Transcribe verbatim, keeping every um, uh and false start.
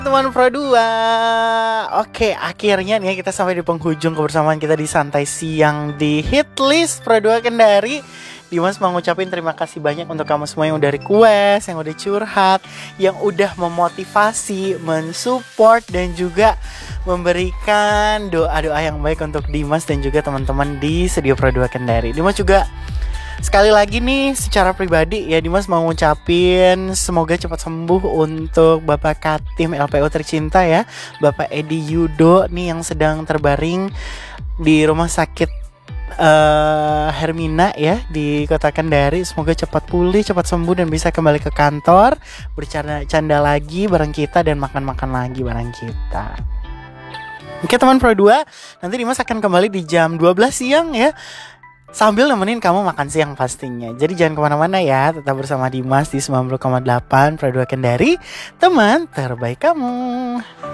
Teman Pro dua. Oke, akhirnya nih kita sampai di penghujung kebersamaan kita di Santai Siang di Hitlist Pro dua Kendari. Dimas mau ngucapin terima kasih banyak untuk kamu semua yang udah request, yang udah curhat, yang udah memotivasi, mensupport, dan juga memberikan doa-doa yang baik untuk Dimas dan juga teman-teman di Studio Pro dua Kendari. Dimas juga sekali lagi nih secara pribadi ya, Dimas mau ngucapin semoga cepat sembuh untuk Bapak Katim L P U tercinta ya, Bapak Edi Yudo nih yang sedang terbaring di rumah sakit uh, Hermina ya di Kota Kendari. Semoga cepat pulih, cepat sembuh dan bisa kembali ke kantor, bercanda-canda lagi bareng kita dan makan-makan lagi bareng kita. Oke teman Pro dua, nanti Dimas akan kembali di jam dua belas siang ya, sambil nemenin kamu makan siang pastinya. Jadi jangan kemana-mana ya, tetap bersama Dimas di sembilan puluh koma delapan Pro dua Kendari, teman terbaik kamu.